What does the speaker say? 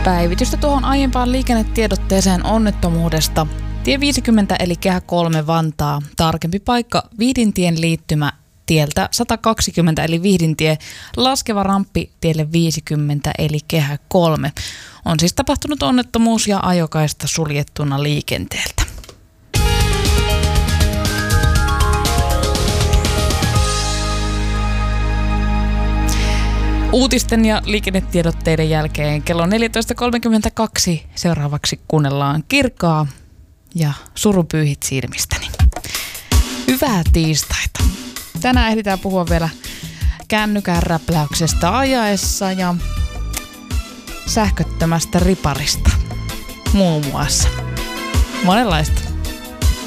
Päivitystä tuohon aiempaan liikennetiedotteeseen onnettomuudesta. Tie 50 eli Kehä 3 Vantaa. Tarkempi paikka Vihdintien liittymä tieltä 120 eli Vihdintie. Laskeva ramppi tielle 50 eli Kehä 3. On siis tapahtunut onnettomuus ja ajokaista suljettuna liikenteeltä. Uutisten ja liikennetiedotteiden jälkeen kello 14.32 seuraavaksi kuunnellaan Kirkkaa ja Surupyyhit silmistäni. Hyvää tiistaita. Tänään ehditään puhua vielä kännykän räpläyksestä ajaessa ja sähköttömästä riparista muun muassa. Monenlaista.